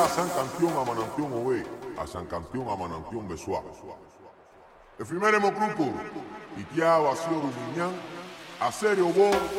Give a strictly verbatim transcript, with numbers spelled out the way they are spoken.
San Campeón a Manampión Owe, a San Campeón a Manampión Besua. El primer grupo, Itiao, Asio, Rumiñán, a Serio Bo,